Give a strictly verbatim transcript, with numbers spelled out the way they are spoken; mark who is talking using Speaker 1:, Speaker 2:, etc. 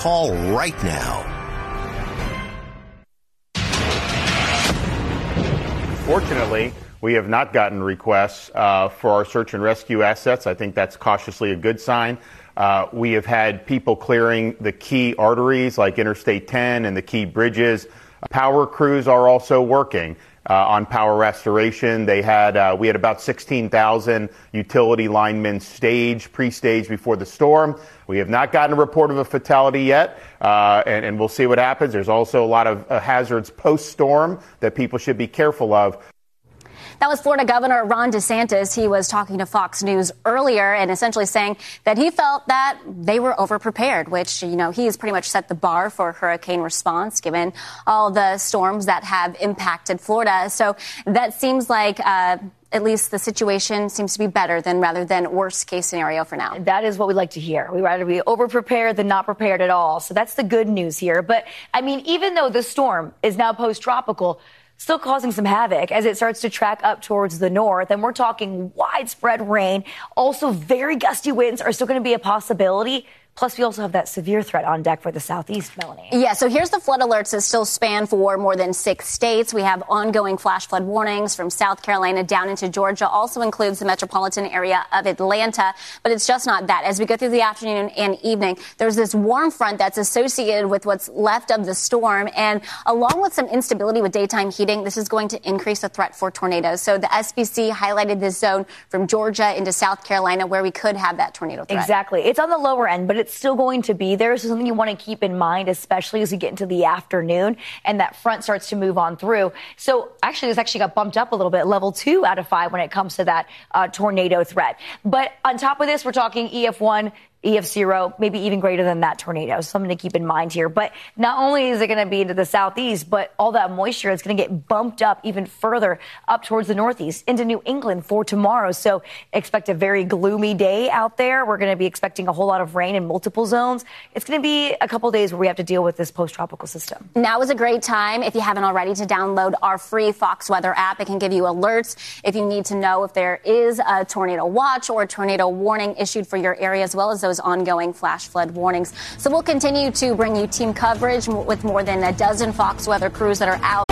Speaker 1: Call right now.
Speaker 2: Fortunately, we have not gotten requests uh, for our search and rescue assets. I think that's cautiously a good sign. Uh, we have had people clearing the key arteries like Interstate ten and the key bridges. Power crews are also working uh, on power restoration. They had uh, we had about sixteen thousand utility linemen staged, pre-staged before the storm. We have not gotten a report of a fatality yet, uh, and, and we'll see what happens. There's also a lot of uh, hazards post-storm that people should be careful of.
Speaker 3: That was Florida Governor Ron DeSantis. He was talking to Fox News earlier and essentially saying that he felt that they were overprepared, which, you know, he has pretty much set the bar for hurricane response, given all the storms that have impacted Florida. So that seems like uh, at least the situation seems to be better than rather than worst case scenario for now.
Speaker 4: That is what we like to hear. We'd rather be overprepared than not prepared at all. So that's the good news here. But, I mean, even though the storm is now post-tropical, still causing some havoc as it starts to track up towards the north. And we're talking widespread rain. Also, very gusty winds are still going to be a possibility. Plus, we also have that severe threat on deck for the southeast, Melanie.
Speaker 3: Yeah, so here's the flood alerts that still span for more than six states. We have ongoing flash flood warnings from South Carolina down into Georgia. Also includes the metropolitan area of Atlanta. But it's just not that. As we go through the afternoon and evening, there's this warm front that's associated with what's left of the storm. And along with some instability with daytime heating, this is going to increase the threat for tornadoes. So the S P C highlighted this zone from Georgia into South Carolina where we could have that tornado threat.
Speaker 4: Exactly. It's on the lower end, but it's still going to be there. So something you want to keep in mind, especially as we get into the afternoon and that front starts to move on through. So actually, this actually got bumped up a little bit, level two out of five when it comes to that uh, tornado threat. But on top of this, we're talking E F one, E F zero, maybe even greater than that tornado. Something to keep in mind here. But not only is it going to be into the southeast, but all that moisture is going to get bumped up even further up towards the northeast into New England for tomorrow. So expect a very gloomy day out there. We're going to be expecting a whole lot of rain in multiple zones. It's going to be a couple of days where we have to deal with this post-tropical system.
Speaker 3: Now is a great time, if you haven't already, to download our free Fox Weather app. It can give you alerts if you need to know if there is a tornado watch or a tornado warning issued for your area, as well as those ongoing flash flood warnings. So we'll continue to bring you team coverage with more than a dozen Fox Weather crews that are out.